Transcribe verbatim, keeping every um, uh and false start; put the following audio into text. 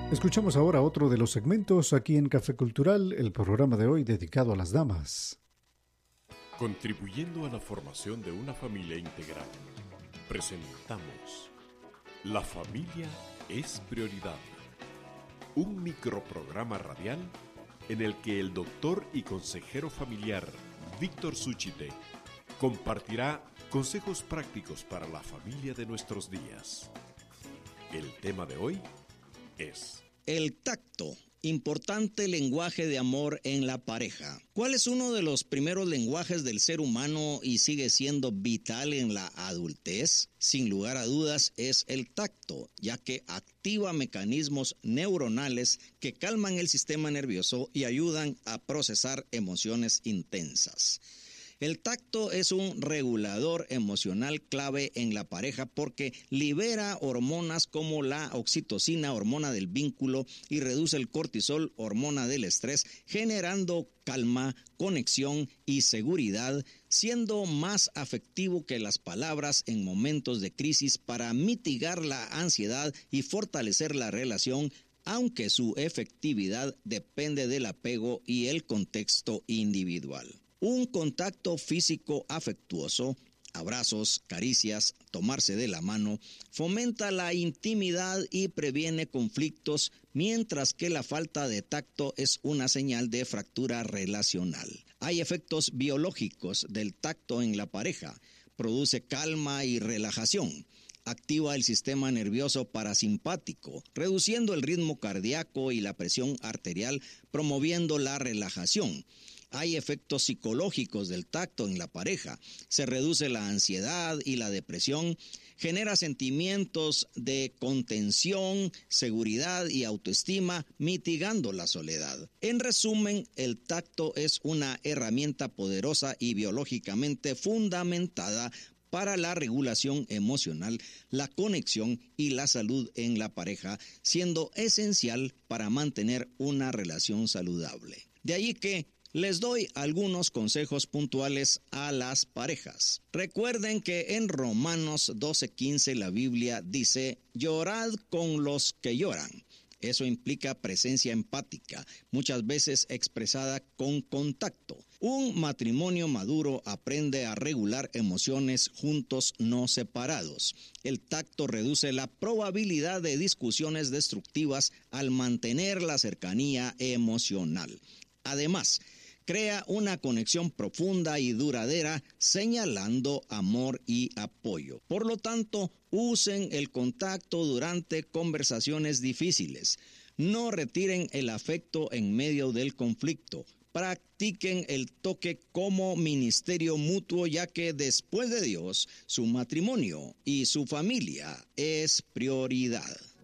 Escuchamos ahora otro de los segmentos aquí en Café Cultural, el programa de hoy dedicado a las damas. Contribuyendo a la formación de una familia integral, presentamos La familia es prioridad, un microprograma radial en el que el doctor y consejero familiar Víctor Súchite compartirá consejos prácticos para la familia de nuestros días. El tema de hoy es el tacto, importante lenguaje de amor en la pareja. ¿Cuál es uno de los primeros lenguajes del ser humano y sigue siendo vital en la adultez? Sin lugar a dudas es el tacto, ya que activa mecanismos neuronales que calman el sistema nervioso y ayudan a procesar emociones intensas. El tacto es un regulador emocional clave en la pareja porque libera hormonas como la oxitocina, hormona del vínculo, y reduce el cortisol, hormona del estrés, generando calma, conexión y seguridad, siendo más afectivo que las palabras en momentos de crisis para mitigar la ansiedad y fortalecer la relación, aunque su efectividad depende del apego y el contexto individual. Un contacto físico afectuoso, abrazos, caricias, tomarse de la mano, fomenta la intimidad y previene conflictos, mientras que la falta de tacto es una señal de fractura relacional. Hay efectos biológicos del tacto en la pareja. Produce calma y relajación. Activa el sistema nervioso parasimpático, reduciendo el ritmo cardíaco y la presión arterial, promoviendo la relajación. Hay efectos psicológicos del tacto en la pareja. Se reduce la ansiedad y la depresión, genera sentimientos de contención, seguridad y autoestima, mitigando la soledad. En resumen, el tacto es una herramienta poderosa y biológicamente fundamentada para la regulación emocional, la conexión y la salud en la pareja, siendo esencial para mantener una relación saludable. De allí que les doy algunos consejos puntuales a las parejas. Recuerden que en Romanos doce quince la Biblia dice: llorad con los que lloran. Eso implica presencia empática, muchas veces expresada con contacto. Un matrimonio maduro aprende a regular emociones juntos, no separados. El tacto reduce la probabilidad de discusiones destructivas al mantener la cercanía emocional. Además, crea una conexión profunda y duradera, señalando amor y apoyo. Por lo tanto, usen el contacto durante conversaciones difíciles. No retiren el afecto en medio del conflicto. Practiquen el toque como ministerio mutuo, ya que después de Dios, su matrimonio y su familia es prioridad.